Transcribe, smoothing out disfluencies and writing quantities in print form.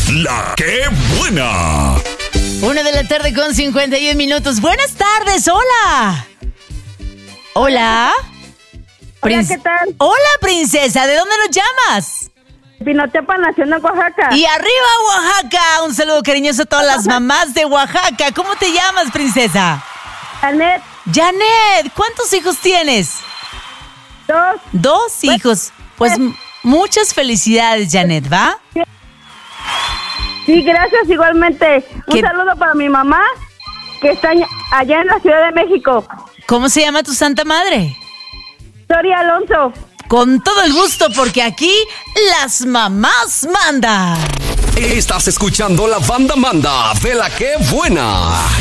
La que buena. 1:51 p.m. Buenas tardes, hola. Hola. Hola, ¿qué tal? Hola, princesa, ¿de dónde nos llamas? Pinotepa, Nacional, Oaxaca. Y arriba, Oaxaca. Un saludo cariñoso a todas las mamás de Oaxaca. ¿Cómo te llamas, princesa? Janet. Janet, ¿cuántos hijos tienes? 2. 2 hijos. Pues muchas felicidades, Janet, ¿va? Sí, gracias, igualmente. Un saludo para mi mamá, que está allá en la Ciudad de México. ¿Cómo se llama tu santa madre? Soria Alonso. Con todo el gusto, porque aquí las mamás mandan. Estás escuchando la banda manda de La que buena.